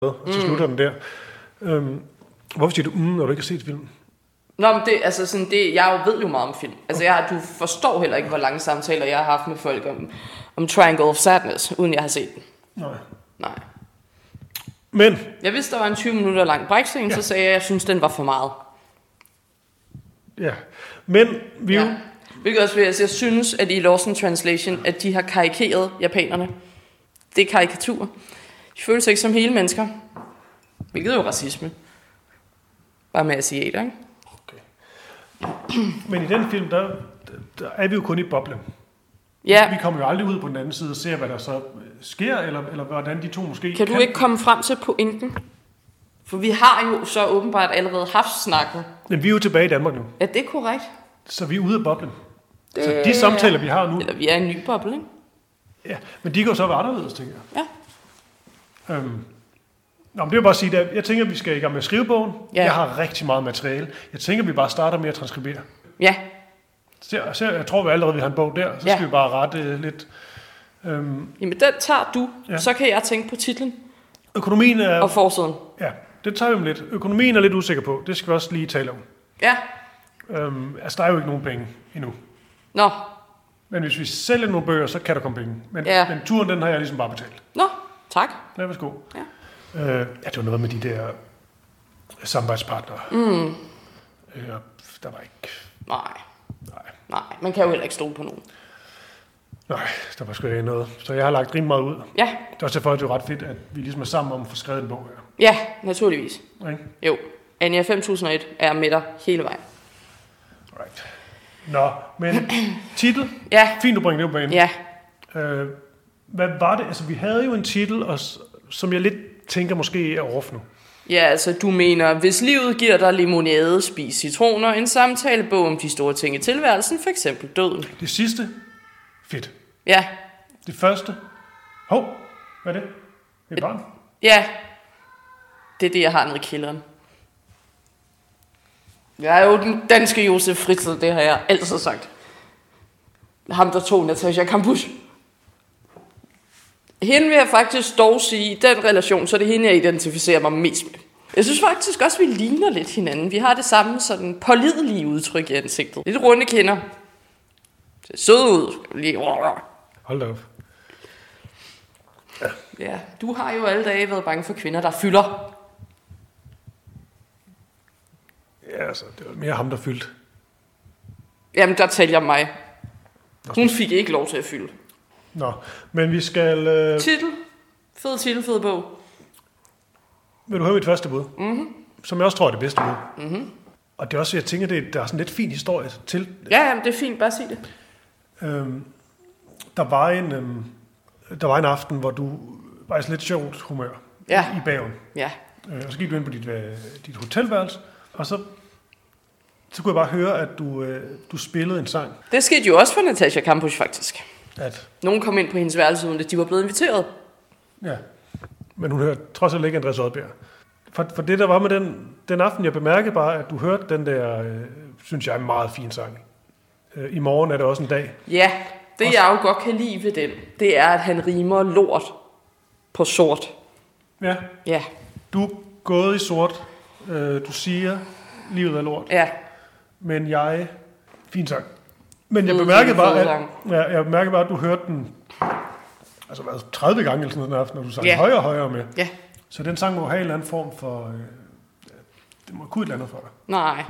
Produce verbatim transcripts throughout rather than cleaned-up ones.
og så mm. slutter den der. Øhm, hvorfor siger du, mm, når du ikke har set filmen? Nå, men det, altså sådan, det, jeg ved jo meget om film. Altså, jeg, du forstår heller ikke, hvor lange samtaler jeg har haft med folk om, om Triangle of Sadness, uden jeg har set den. Nej. Nej. Men... Jeg vidste, der var en tyve minutter lang brækscene, ja. Så sagde jeg, at jeg synes, den var for meget. Ja, men vi ja. jo... Hvilket også vil jeg sige, jeg synes, at i Lost in Translation, at de har karikeret japanerne. Det er karikaturer. De føler sig ikke som hele mennesker. Hvilket er jo racisme. Bare med asiater, ikke? Okay. Men i den film, der, der er vi jo kun i boblen. Ja. Vi kommer jo aldrig ud på den anden side og ser, hvad der så sker, eller, eller hvordan de to måske kan. Kan du ikke komme frem til pointen? For vi har jo så åbenbart allerede haft snakken. Men vi er jo tilbage i Danmark nu. Ja, det er korrekt. Så vi er ude af boblen. Det... Så de samtaler, vi har nu... Eller vi er i en ny boble, ikke? Ja, men de kan jo så være anderledes, tænker jeg. Ja. Øhm. Nå, men det er jo bare at sige, at jeg tænker, at vi skal i gang med skrivebogen. Ja. Jeg har rigtig meget materiale. Jeg tænker, at vi bare starter med at transkribere. Ja. Så, så jeg tror, vi allerede vi har en bog der. Så ja. skal vi bare rette lidt. Øhm. Jamen, den tager du. Ja. Så kan jeg tænke på titlen. Økonomien er... Og forsiden. Ja, det tager vi om lidt. Økonomien er lidt usikker på. Det skal vi også lige tale om. Ja. Øhm, altså, der er jo ikke nogen penge endnu. Nå. Men hvis vi sælger nogle bøger, så kan der komme penge. Men, ja. men turen, den har jeg ligesom bare betalt. Nå, tak. Ja, værsgo. Ja. Øh, ja, det var noget med de der samarbejdspartnere. Mm. Øh, der var ikke... Nej. Nej. Nej, man kan jo heller ikke stole på nogen. Nej, der var sgu ikke noget. Så jeg har lagt rimelig meget ud. Ja. Det er også derfor, at det er ret fedt, at vi ligesom er sammen om at få skrevet en bog her. Ja, naturligvis. Okay. Jo. Anja fem tusind og et er med dig hele vejen. Right. Nå, men titel. Ja. Fint, du bringer det på banen. Ja. Øh, hvad var det? Altså, vi havde jo en titel, og, som jeg lidt tænker måske er off nu. Ja, altså du mener, hvis livet giver dig limonade, spis citroner, en samtalebog om de store ting i tilværelsen, for eksempel døden. Det sidste, fedt. Ja. Det første, hov, hvad er det? Det er et barn? Ja, det er det, jeg har nede i kælderen. Jeg er jo den danske Josef Fritzl, det har jeg altid sagt. Ham, der tog Natasha Kampusch. Hende vil jeg faktisk dog sige, i den relation, så er det hende, jeg identificerer mig mest med. Jeg synes faktisk også, vi ligner lidt hinanden. Vi har det samme sådan pålidelige udtryk i ansigtet. Lidt runde kinder. Det er sød ud. Hold da op. Ja. Ja, du har jo alle dage været bange for kvinder, der fylder. Ja, altså, det var mere ham, der fyldte. Jamen, der talte jeg mig. Hun fik ikke lov til at fylde. Nå, men vi skal... Øh... Titel. Fed titel, fed bog. Vil du høre mit første bud? Mm-hmm. Som jeg også tror er det bedste bud. Mm-hmm. Og det er også, jeg tænker, det, der er sådan lidt fin historie til. Ja, jamen, det er fint. Bare sig det. Øhm, der, var en, øhm, der var en aften, hvor du var i sådan lidt sjovt humør. Ja. I bagen. Ja. Øh, og så gik du ind på dit, øh, dit hotelværelse, og så, så kunne jeg bare høre, at du, øh, du spillede en sang. Det skete jo også for Natasha Kampusch, faktisk. At? Nogen kom ind på hendes værelse, uden at de var blevet inviteret. Ja, men hun hørte trods alt ikke Andreas Odbjerg. For, for det, der var med den, den aften, jeg bemærkede bare, at du hørte den der, øh, synes jeg, meget fin sang. Øh, I morgen er det også en dag. Ja, det også, jeg jo godt kan lide ved den, det er, at han rimer lort på sort. Ja. Ja. Du er gået i sort. Øh, du siger, livet er lort. Ja. Men jeg... Fin sang. Men jeg bemærkede bare, at, ja, jeg bemærkede bare, at du hørte den altså hvad, tredive gange eller sådan noget den aften, når du sang ja. højere og højere med. Ja. Så den sang må have en eller anden form for... Øh, det må kunne et eller andet for dig. Nej.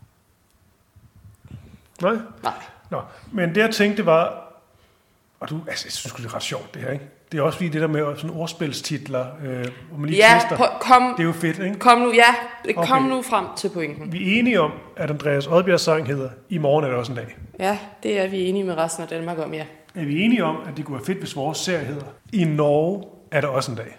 Nej? Nej. Nå, men det jeg tænkte var... Og du, altså, jeg synes det er ret sjovt det her, ikke? Det er også lige det der med sådan ordspilstitler, øh, hvor man lige ja, tester. På, kom, det er jo fedt, ikke? Kom nu, ja, kom okay. nu frem til pointen. Vi er enige om, at Andreas Odbjergs sang hedder I morgen er det også en dag. Ja, det er vi enige med resten af Danmark om, ja. Er vi enige om, at det kunne være fedt, hvis vores serie hedder I Norge er der også en dag?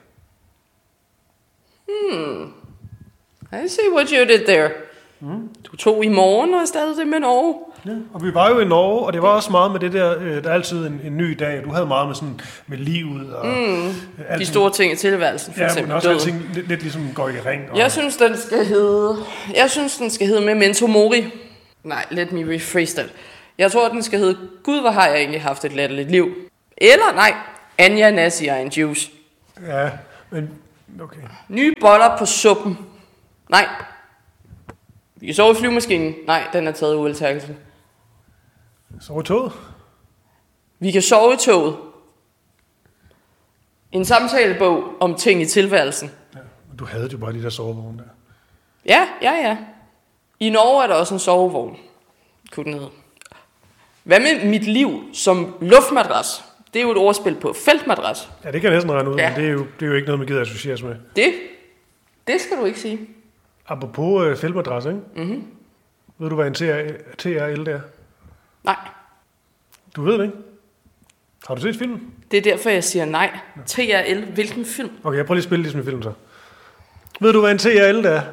Hmm. I see what you did there. Mm. Du tog i morgen og stadig det med Norge. Ja, og vi var jo i Norge, og det var også meget med det der, øh, der er altid en, en ny dag, og du havde meget med sådan med livet og mm. de store ting i tilværelsen, for ja, eksempel men også døden. alting lidt, lidt ligesom går i ring. Og... Jeg synes den skal hedde, jeg synes den skal hedde Memento Mori. Nej, let me rephrase that. Jeg tror den skal hedde Gud, hvor har jeg egentlig haft et latterligt liv. Eller nej, Anja Nassi og en juice. Ja, men Okay. Nye boller på suppen. Nej. Vi kan sove i flyvemaskinen. Nej, den er taget ualterkelse. Sove i toget? Vi kan sove i toget. En samtalebog om ting i tilværelsen. Ja, du havde jo bare de der sovevogne der. Ja, ja, ja. I Norge er der også en sovevogn. Kunne den hedde. Hvad med mit liv som luftmadras? Det er jo et ordspil på feltmadras. Ja, det kan jeg næsten regne ud, Ja. men det er, jo, det er jo ikke noget, man gider associeres med. Det, det skal du ikke sige. Apropos øh, feltmadras, ikke? Mm-hmm. Ved du, hvad en T R L er? Nej, Du ved det, ikke? Har du set filmen? det er derfor, jeg siger nej. T R L, hvilken film? Okay, jeg prøver lige at spille ligesom i film så. Ved du, hvad en T R L er?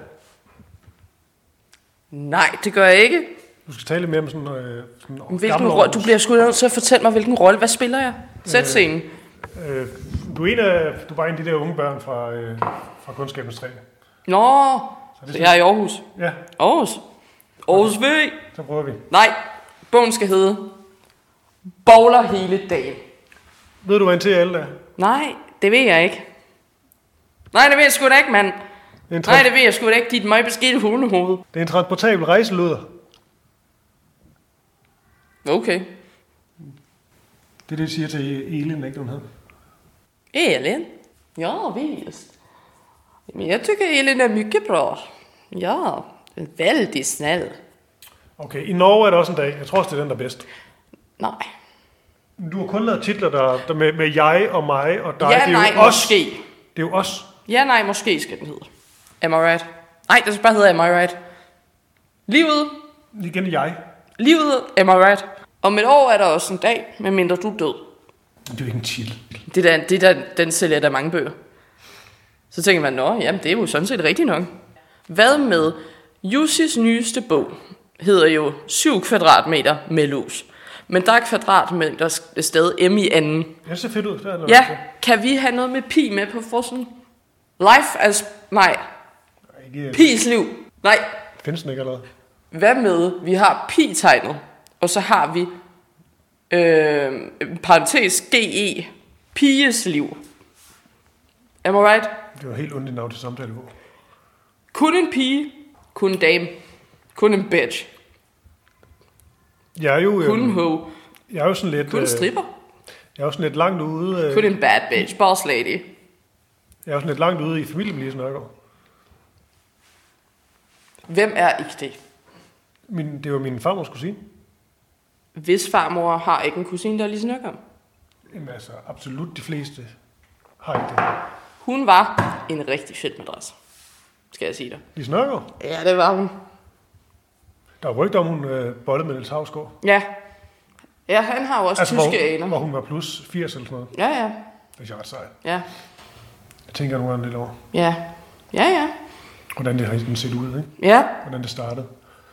Nej, det gør jeg ikke. Du skal tale lidt mere om sådan, øh, sådan Hvilken gamle rolle? års- Du bliver sgu nødt til at fortælle mig, hvilken rolle. Hvad spiller jeg? Sæt Øh, scenen. Øh, du er en af, du er bare en af de der unge børn fra, øh, fra Kundskabens Træ. Nå, Så det så jeg er i Aarhus. Ja, Aarhus. Aarhus V. så prøver vi. Nej, bogen skal hedde Bowler hele dagen. Ved du, hvad en T R L er? Nej, det ved jeg ikke. Nej, det ved jeg sgu da ikke, mand. Det er en, Nej, trans- det ved jeg sgu da ikke, dit meget beskidte hundehoved. det er en transportabel rejseluder. Okay. Det er det, de siger til Elin, ikke, hun hedder. Elin? Ja, visst. Men jag tycker Elin är mycket bra. Ja, väldigt snäll. Okay, i Norge er der også en dag. Jeg tror også, det er den, der er bedst. Nej. Du har kun lavet titler, der, der med, med jeg og mig og dig. Ja, det er nej, jo os. måske. Det er jo os. Ja, nej, måske skal den hedde. Am I right? Nej, det skal bare hedde Am I right? Livet. Igen jeg. Livet, am I right? Om et år er der også en dag, medmindre du er død. Det er jo ikke en titel. Det der, det der, den sælger der mange bøger. Så tænker man, nå, jamen det er jo sådan set rigtigt nok. Hvad med Jussis nyeste bog hedder jo syv kvadratmeter med lus. Men der er kvadratmeter stadig M i anden. Det ser fedt ud. Det er noget Ja, kan vi have noget med pi med på forsiden? Life as... Nej, ikke, Pi's liv. Nej, findes den ikke allerede? hvad med, vi har pi-tegnet, og så har vi, øh, parentes, G E, piges liv. Am I right? Det var helt ondt i navn til samtale på. Kun en pige, kun en dame, kun en bitch, Jeg er jo, kun en øhm, ho, jeg er jo sådan lidt, kun en øh, stripper, jeg er jo sådan lidt langt ude, øh, kun en bad bitch, boss lady. jeg er jo sådan lidt langt ude i familien Nørgaard. Hvem er ikke det? Min, det var min farmors kusine. Hvis farmor har ikke en kusine, der er lige så nok om. Jamen altså, absolut de fleste har ikke det. Hun var en rigtig fed madras, skal jeg sige dig. Lise Nørgaard. Ja, det var hun. Der var rygter om, hun øh, bollede med Niels Hausgaard. Ja. Ja, han har jo også Altså, tyske hvor, aner. hvor hun var plus firs eller sådan noget. Ja, ja. Det er ret sejt. Ja. Jeg tænker nu lidt over, Ja. Ja, ja. hvordan det har set ud, ikke? Ja. Hvordan det startede.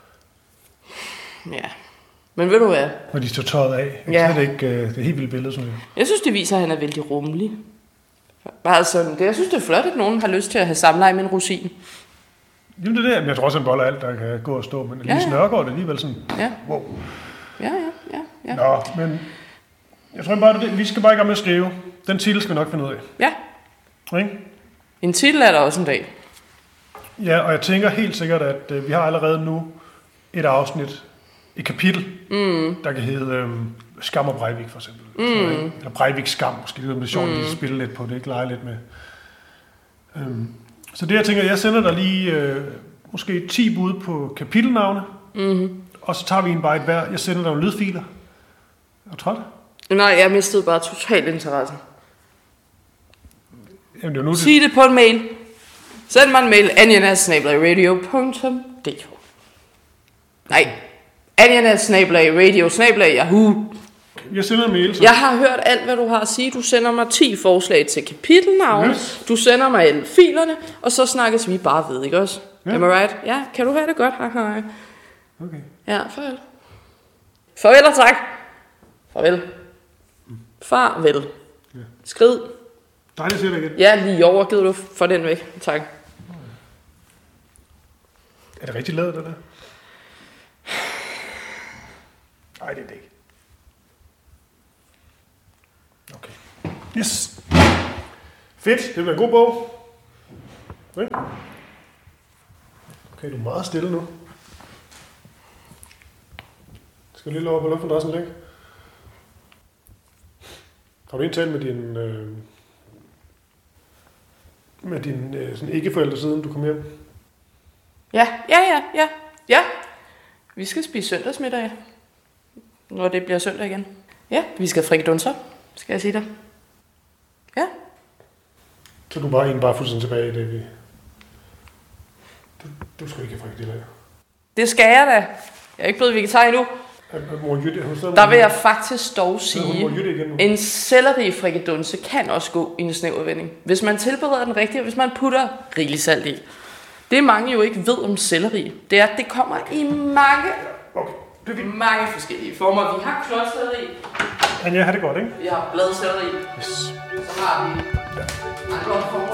Ja. Men ved du hvad? Når de står tøjet af. Jeg Ja. ja. ikke, øh, det er helt vildt billede, synes jeg. Jeg synes, det viser, at han er vældig rummelig. Bare sådan, det, jeg synes, det er flot, at nogen har lyst til at have samleje med en rosin. Jamen det er det, men jeg tror også, han boller alt, der kan gå og stå. Men Ja, Lise ja. Nørgaard er alligevel sådan, Ja. wow. Ja, ja, ja, ja. Nå, men jeg tror bare, det, vi skal bare i gang med at skrive. Den titel skal vi nok finde ud af. Ja. Ikke? En titel er der også en dag. Ja, og jeg tænker helt sikkert, at øh, vi har allerede nu et afsnit, et kapitel, mm. der kan hedde øh, Skam og Breivik for eksempel. Mm. Så, eller Breivik Skam, måske. Det er sjovt mm. lige at spille lidt på det, ikke lege lidt med. Øhm, så det jeg tænker, jeg sender dig lige øh, måske ti bud på kapitelnavne, mm. og så tager vi en bare et hver. Jeg sender dig nogle lydfiler. Er du træt? Nej, jeg mistede bare totalt interesse. Jamen, det er jo nu, det... Sig det på en mail. Send mig en mail, anjanas snabel-a radio punktum d k. Nej, anjanas snabel-a radio snabel-a yahoo. Jeg sender en mail, så... Jeg har hørt alt, hvad du har at sige. Du sender mig ti forslag til kapitelnavn. Yes. Du sender mig alle filerne, og så snakkes vi bare ved, ikke også? Ja. Am I right? Ja, kan du have det godt? Hej, hej. Okay. Ja, farvel. Farvel og tak. Farvel. Farvel. Ja. Skrid. Dejligt at se dig igen. Ja, lige over. Gider du få den væk? Tak. Er det rigtig lavet, det der? Nej, det er det ikke. Okay. Yes. Fedt. Det bliver en god bog. Okay. Okay, du er meget stille nu. Skal du lige lov op og lukke madrassen lidt? Har du indtalt med din, øh, med din øh, sådan ikke-forældre siden du kom hjem? Ja, ja, ja, ja, ja. Vi skal spise søndagsmiddag, når det bliver søndag igen. Ja, vi skal have frikadunser, skal jeg sige dig. Ja. Så du bare egentlig bare fuldstændig tilbage i det, vi... Du, du skal ikke have frikadeller. Det skal jeg da. Jeg er ikke blevet vegetar endnu. Der vil jeg faktisk dog sige, en selleri frikadunse kan også gå i en snæver vending. Hvis man tilbereder den rigtigt, og hvis man putter rigeligt salt i. Det mange jo ikke ved om selleri, det er, at det kommer i mange, okay. mange forskellige former. Vi har klodselleri. Anja, har det godt, ikke? Vi har bladselleri. Yes. Så har vi andre former